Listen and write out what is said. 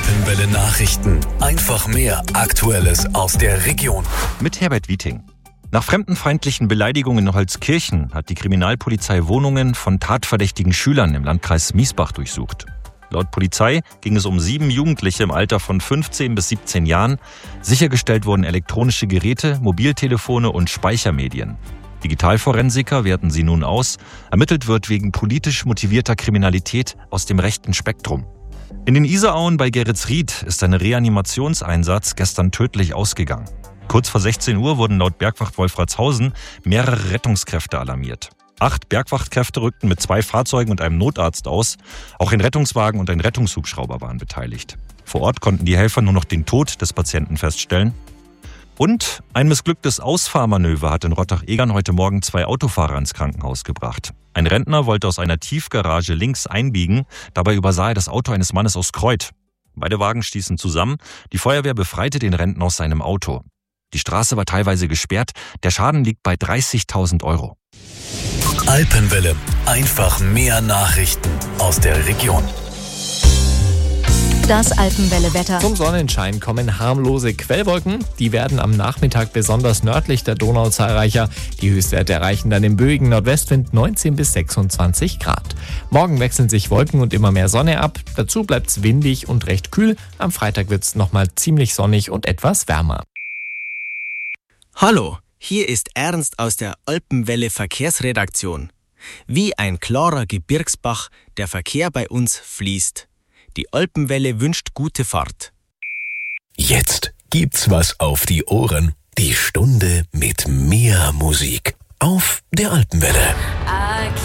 Alpenwelle Nachrichten. Einfach mehr Aktuelles aus der Region. Mit Herbert Wieting. Nach fremdenfeindlichen Beleidigungen in Holzkirchen hat die Kriminalpolizei Wohnungen von tatverdächtigen Schülern im Landkreis Miesbach durchsucht. Laut Polizei ging es um 7 Jugendliche im Alter von 15 bis 17 Jahren. Sichergestellt wurden elektronische Geräte, Mobiltelefone und Speichermedien. Digitalforensiker werten sie nun aus. Ermittelt wird wegen politisch motivierter Kriminalität aus dem rechten Spektrum. In den Isarauen bei Geretsried ist ein Reanimationseinsatz gestern tödlich ausgegangen. Kurz vor 16 Uhr wurden laut Bergwacht Wolfratshausen mehrere Rettungskräfte alarmiert. 8 Bergwachtkräfte rückten mit 2 Fahrzeugen und einem Notarzt aus. Auch ein Rettungswagen und ein Rettungshubschrauber waren beteiligt. Vor Ort konnten die Helfer nur noch den Tod des Patienten feststellen. Und ein missglücktes Ausfahrmanöver hat in Rottach-Egern heute Morgen 2 Autofahrer ins Krankenhaus gebracht. Ein Rentner wollte aus einer Tiefgarage links einbiegen. Dabei übersah er das Auto eines Mannes aus Kreuth. Beide Wagen stießen zusammen. Die Feuerwehr befreite den Rentner aus seinem Auto. Die Straße war teilweise gesperrt. Der Schaden liegt bei 30.000 Euro. Alpenwelle. Einfach mehr Nachrichten aus der Region. Das Alpenwelle-Wetter. Zum Sonnenschein kommen harmlose Quellwolken. Die werden am Nachmittag besonders nördlich der Donau zahlreicher. Die Höchstwerte erreichen dann im böigen Nordwestwind 19 bis 26 Grad. Morgen wechseln sich Wolken und immer mehr Sonne ab. Dazu bleibt es windig und recht kühl. Am Freitag wird es nochmal ziemlich sonnig und etwas wärmer. Hallo, hier ist Ernst aus der Alpenwelle Verkehrsredaktion. Wie ein klarer Gebirgsbach, der Verkehr bei uns fließt. Die Alpenwelle wünscht gute Fahrt. Jetzt gibt's was auf die Ohren. Die Stunde mit mehr Musik auf der Alpenwelle.